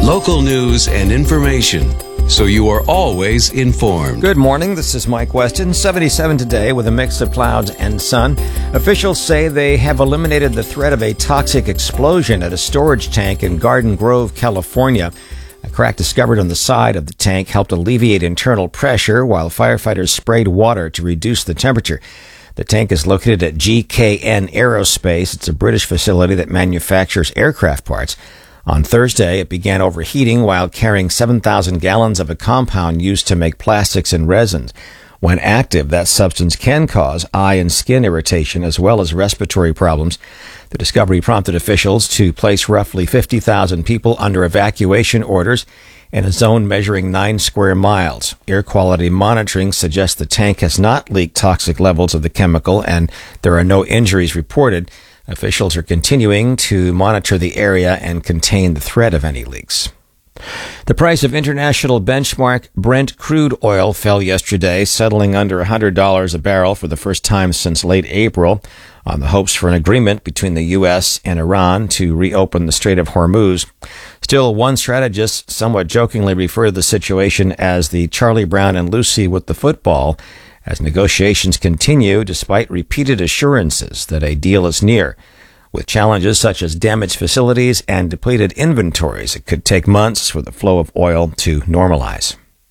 Local news and information, so you are always informed. Good morning. This is Mike Weston. 77 today with a mix of clouds and sun. Officials say they have eliminated the threat of a toxic explosion at a storage tank in Garden Grove, California. A crack discovered on the side of the tank helped alleviate internal pressure while firefighters sprayed water to reduce the temperature. The tank is located at GKN Aerospace. It's a British facility that manufactures aircraft parts. On Thursday, it began overheating while carrying 7,000 gallons of a compound used to make plastics and resins. When active, that substance can cause eye and skin irritation as well as respiratory problems. The discovery prompted officials to place roughly 50,000 people under evacuation orders in a zone measuring 9 square miles. Air quality monitoring suggests the tank has not leaked toxic levels of the chemical and there are no injuries reported. Officials are continuing to monitor the area and contain the threat of any leaks. The price of international benchmark Brent crude oil fell yesterday, settling under $100 a barrel for the first time since late April, on the hopes for an agreement between the U.S. and Iran to reopen the Strait of Hormuz. Still, one strategist somewhat jokingly referred to the situation as the Charlie Brown and Lucy with the football, as negotiations continue despite repeated assurances that a deal is near. With challenges such as damaged facilities and depleted inventories, it could take months for the flow of oil to normalize.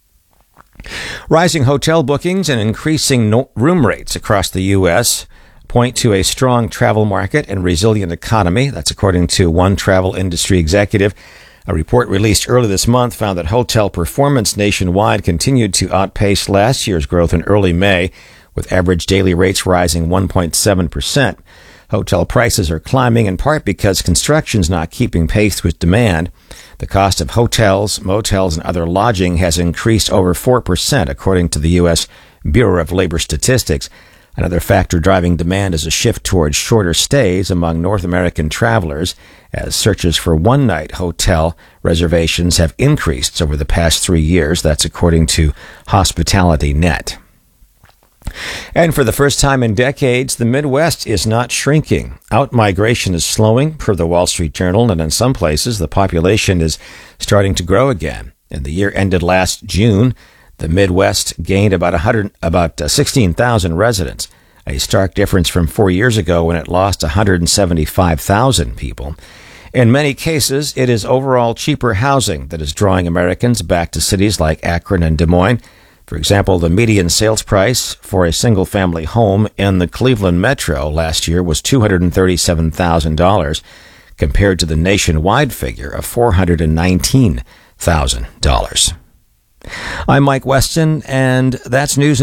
Rising hotel bookings and increasing room rates across the U.S. point to a strong travel market and resilient economy. That's according to one travel industry executive. A report released early this month found that hotel performance nationwide continued to outpace last year's growth in early May, with average daily rates rising 1.7%. Hotel prices are climbing in part because construction's not keeping pace with demand. The cost of hotels, motels, and other lodging has increased over 4%, according to the U.S. Bureau of Labor Statistics. Another factor driving demand is a shift towards shorter stays among North American travelers, as searches for one-night hotel reservations have increased over the past 3 years. That's according to Hospitality Net. And for the first time in decades, the Midwest is not shrinking. Outmigration is slowing, per the Wall Street Journal, and in some places, the population is starting to grow again. In the year ended last June, the Midwest gained about 16,000 residents, a stark difference from 4 years ago when it lost 175,000 people. In many cases, it is overall cheaper housing that is drawing Americans back to cities like Akron and Des Moines. For example, the median sales price for a single-family home in the Cleveland metro last year was $237,000, compared to the nationwide figure of $419,000. I'm Mike Weston, and that's news.